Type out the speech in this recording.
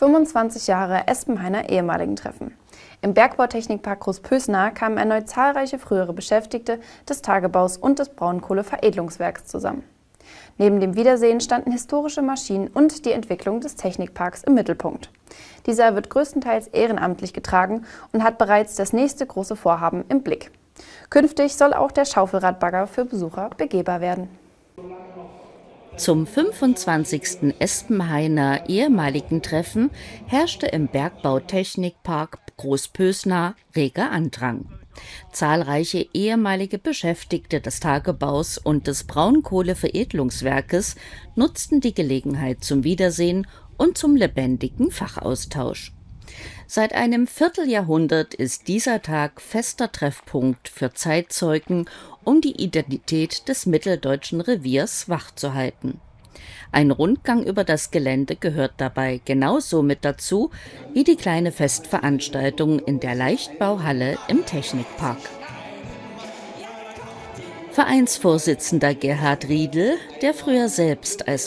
25 Jahre Espenhainer Ehemaligentreffen. Im Bergbautechnikpark Großpösna kamen erneut zahlreiche frühere Beschäftigte des Tagebaus und des Braunkohleveredelungswerks zusammen. Neben dem Wiedersehen standen historische Maschinen und die Entwicklung des Technikparks im Mittelpunkt. Dieser wird größtenteils ehrenamtlich getragen und hat bereits das nächste große Vorhaben im Blick. Künftig soll auch der Schaufelradbagger für Besucher begehbar werden. Zum 25. Espenhainer Ehemaligentreffen herrschte im Bergbautechnikpark Großpösna reger Andrang. Zahlreiche ehemalige Beschäftigte des Tagebaus und des Braunkohleveredelungswerkes nutzten die Gelegenheit zum Wiedersehen und zum lebendigen Fachaustausch. Seit einem Vierteljahrhundert ist dieser Tag fester Treffpunkt für Zeitzeugen, um die Identität des mitteldeutschen Reviers wachzuhalten. Ein Rundgang über das Gelände gehört dabei genauso mit dazu wie die kleine Festveranstaltung in der Leichtbauhalle im Technikpark. Vereinsvorsitzender Gerhard Riedl, der früher selbst als